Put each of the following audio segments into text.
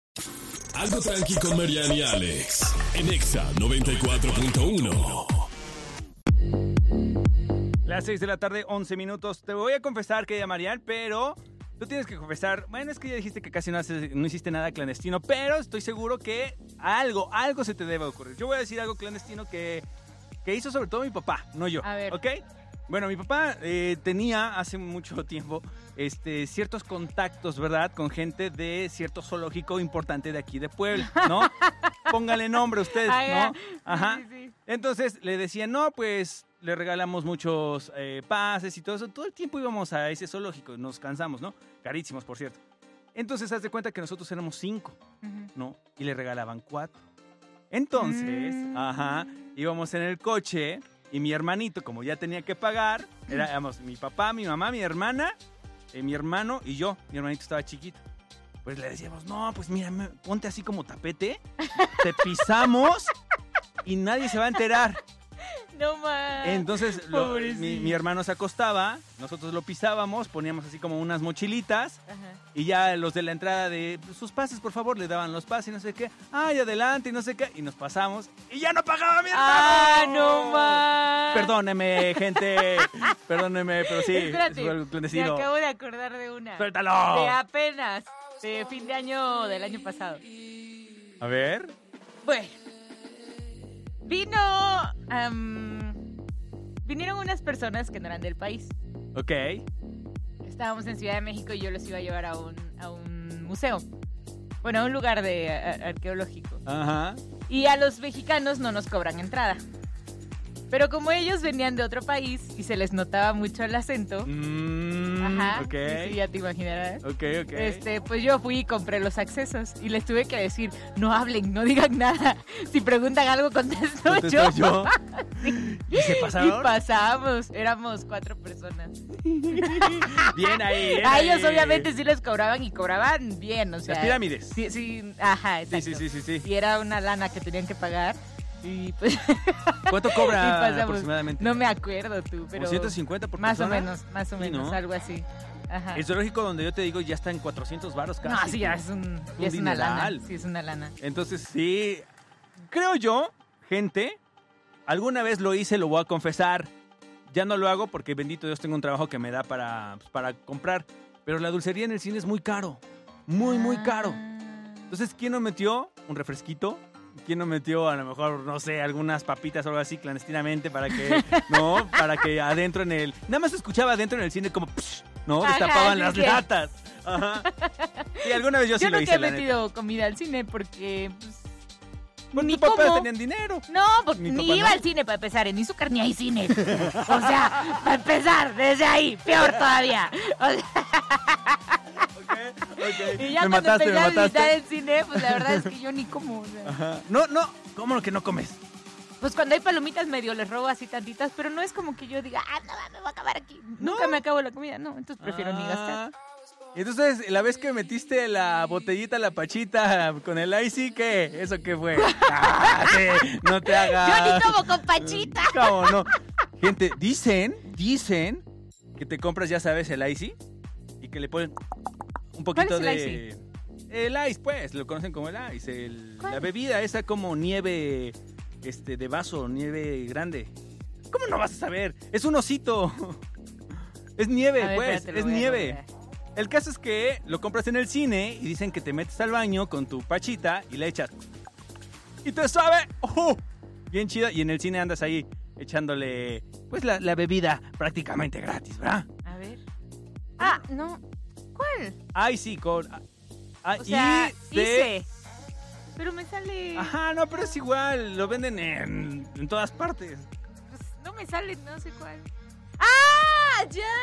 Algo tranqui con Mariana y Alex. En Exa 94.1. Las 6 de la tarde, 11 minutos. Te voy a confesar, querida Marian, pero tú tienes que confesar. Bueno, es que ya dijiste que casi no hiciste nada clandestino, pero estoy seguro que algo se te debe ocurrir. Yo voy a decir algo clandestino que hizo sobre todo mi papá, no yo. A ver. ¿Ok? Bueno, mi papá tenía hace mucho tiempo ciertos contactos, ¿verdad? Con gente de cierto zoológico importante de aquí de Puebla, ¿no? Póngale nombre ustedes, ¿no? Ajá. Sí. Entonces le decían, no, pues le regalamos muchos pases y todo eso. Todo el tiempo íbamos a ese zoológico, nos cansamos, ¿no? Carísimos, por cierto. Entonces, haz de cuenta que nosotros éramos 5, ¿no? Y le regalaban 4. Entonces, íbamos en el coche y mi hermanito, como ya tenía que pagar, éramos mi papá, mi mamá, mi hermana, mi hermano y yo. Mi hermanito estaba chiquito. Pues le decíamos, no, pues mira, ponte así como tapete, te pisamos y nadie se va a enterar. No más. Entonces mi hermano se acostaba, nosotros lo pisábamos, poníamos así como unas mochilitas. Ajá. Y ya los de la entrada de sus pases, por favor, le daban los pases y no sé qué. Ay, adelante y no sé qué. Y nos pasamos y ya no pagaba mi hermano. ¡Ah, no más! Perdóneme, gente. Perdóneme, pero sí. Espérate, fue algo clandestino. me acabo de acordar de una. ¡Suéltalo! De apenas, de fin de año del año pasado. A ver. Bueno, vinieron unas personas que no eran del país. Ok. Estábamos en Ciudad de México y yo los iba a llevar a un museo. Bueno, a un lugar arqueológico. Ajá. Y a los mexicanos no nos cobran entrada. Pero como ellos venían de otro país y se les notaba mucho el acento, Ok. sí, ya te imaginarás. Ok. Pues yo fui y compré los accesos y les tuve que decir, no hablen, no digan nada. Si preguntan algo, contesto yo. Sí. ¿Y se pasaron? Y pasamos, éramos 4 personas. Bien ahí. A ellos obviamente sí les cobraban y cobraban bien, o sea. Las pirámides. Sí, ajá, exacto. Sí. Y era una lana que tenían que pagar. Y pues ¿Cuánto y cobra pasamos. aproximadamente? No me acuerdo tú, pero ¿Como 150 por más persona? más o menos, ¿no? algo así. Ajá. El zoológico donde yo te digo ya está en 400 varos casi. No, sí, ya es una lana. dineral. Sí, es una lana. Entonces, sí, creo yo, gente, alguna vez lo hice, lo voy a confesar. Ya no lo hago porque, bendito Dios, tengo un trabajo que me da para comprar. Pero la dulcería en el cine es muy caro. Muy caro. Entonces, ¿quién nos metió? ¿Un refresquito? ¿Quién nos metió a lo mejor, no sé, algunas papitas o algo así clandestinamente para que, no, para que adentro en el... Nada más se escuchaba adentro en el cine como, psh, ¿no? Ajá, Destapaban sí, las sí. latas. Ajá. Y alguna vez yo sí lo nunca hice, he la neta. metido comida al cine porque... Pues ni tus papás cómo. tenían dinero. No, porque Mi ni papá iba no. al cine para empezar, en Izúcar ni hay cine. O sea, para empezar, desde ahí, peor todavía. O sea, Ok. y ya Me cuando mataste, empecé a visitar mataste. el cine, pues la verdad es que yo ni como. O sea. Ajá. No, ¿cómo lo que no comes? Pues cuando hay palomitas medio les robo así tantitas, pero no es como que yo diga, no, me voy a acabar aquí. Nunca me acabo la comida, no, entonces prefiero ni gastar. Y entonces, la vez que metiste la botellita, la pachita con el icy, ¿qué? ¿Eso qué fue? Sí, no te hagas. Yo ni como con pachita. ¿Cómo no? Gente, dicen que te compras, ya sabes, el icy y que le ponen un poquito ¿Cuál es de... El ice, pues, lo conocen como el ice. ¿Cuál? La bebida esa como nieve de vaso, nieve grande. ¿Cómo no vas a saber? Es un osito. Es nieve, A ver, pues, espérate, lo es voy a nieve. googlear. El caso es que lo compras en el cine y dicen que te metes al baño con tu pachita y le echas. Y te sabe bien chida. Y en el cine andas ahí echándole pues la bebida prácticamente gratis, ¿verdad? A ver. No. ¿Cuál? Ay, sí, con... O sea, de... hice. Pero me sale... Ajá, no, pero es igual. Lo venden en todas partes. Pues no me sale, no sé cuál. ¡Ah!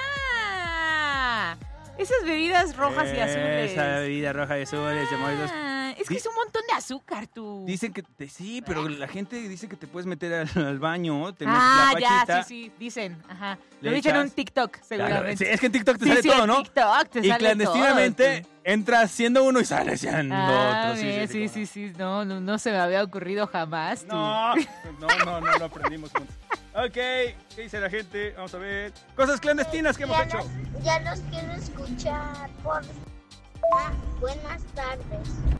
¡Ya! Esas bebidas rojas y azules. Esa bebida roja y azules, llamados. Es que es un montón de azúcar, tú. Dicen que sí, pero la gente dice que te puedes meter al baño, te metes la pachita. Ya, sí, dicen. Ajá. Le Lo dicen en echas. un TikTok, Claro, seguramente. sí, es que en TikTok te Sí, sale sí, todo, en ¿no? TikTok te Y sale clandestinamente todo, entras siendo uno y sales siendo otro. Sí. No se me había ocurrido jamás, tú. No lo aprendimos juntos. Ok, ¿qué dice la gente? Vamos a ver. Cosas clandestinas que hemos hecho. Ya los quiero escuchar. Buenas tardes.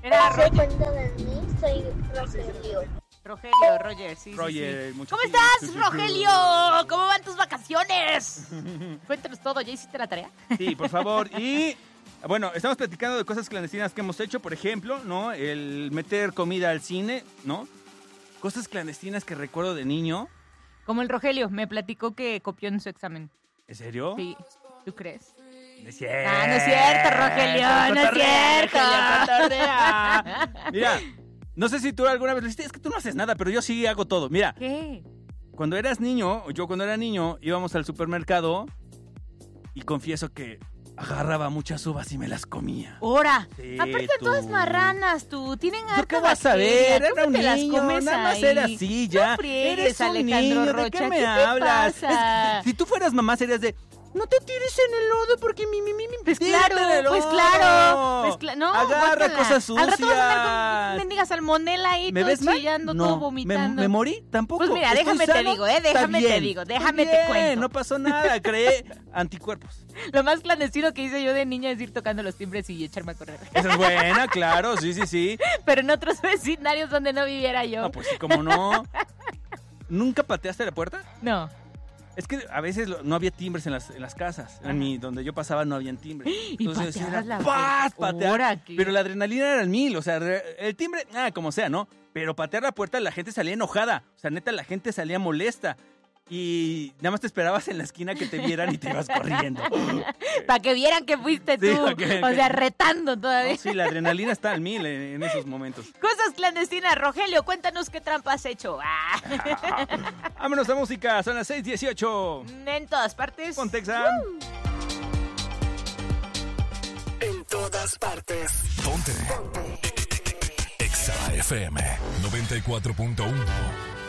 Era Se cuenta de mí, soy Rogelio. Roger, sí. Roger, sí. mucho ¿Cómo sí, estás, sí. Rogelio? ¿Cómo van tus vacaciones? Cuéntanos todo, ¿ya hiciste la tarea? Sí, por favor. Y bueno, estamos platicando de cosas clandestinas que hemos hecho, por ejemplo, ¿no? El meter comida al cine, ¿no? Cosas clandestinas que recuerdo de niño. Como el Rogelio, me platicó que copió en su examen. ¿En serio? Sí, ¿tú crees? No es cierto. Ah, no es cierto, Rogelio, no es cierto. Mira, no sé si tú alguna vez le dijiste, es que tú no haces nada, pero yo sí hago todo. Mira, ¿Qué? cuando eras niño, yo cuando era niño, íbamos al supermercado y confieso que agarraba muchas uvas y me las comía. ¡Hora! Sí, Aparte tú. todas marranas, tú. Tienen ¿Yo harta qué vas a bacteria. ver? ¿Cómo Era un te las niño, comes nada más ahí? era así ya. No friegues, Eres un Alejandro niño, ¿de Rocha. qué me ¿Qué te hablas? pasa? Si tú fueras mamá serías de, no te tires en el lodo porque Pues tírate claro, en el pues lodo. claro. No, Agarra guácala. cosas Al rato vas a andar sucias. con mendiga salmonela ahí, ¿Me todo ves mal? chillando, No. todo vomitando. ¿Me morí? Tampoco. Pues mira, ¿Estoy déjame te sano? digo, Está déjame te bien. digo, Está déjame te bien, cuento. No pasó nada, creé anticuerpos. Lo más clandestino que hice yo de niña es ir tocando los timbres y echarme a correr. Esa es buena, claro, sí. Pero en otros vecindarios donde no viviera yo. No, pues sí, cómo no. ¿Nunca pateaste la puerta? No. Es que a veces no había timbres en las casas. Donde yo pasaba no habían timbres. Y pateabas la ¡paz! puerta. Patear. Ahora, ¿qué? Pero la adrenalina era al 1000. O sea, el timbre, como sea, ¿no? Pero patear la puerta, la gente salía enojada. O sea, neta, la gente salía molesta. Y nada más te esperabas en la esquina que te vieran y te ibas corriendo. Para que vieran que fuiste tú. Sí, o sea, retando todavía. No, sí, la adrenalina está al 1000 en esos momentos. Cosas clandestinas. Rogelio, cuéntanos qué trampa has hecho. Vámonos a música, son las 6:18. En todas partes. Pontexa. En todas partes. Ponte. Exa FM 94.1.